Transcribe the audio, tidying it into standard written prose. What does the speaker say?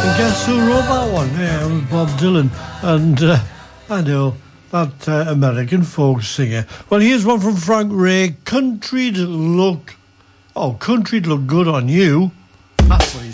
Guess who wrote that one? Yeah, it was Bob Dylan. And I know, that American folk singer. Well, here's one from Frank Ray. Country'd look good on you. That's what he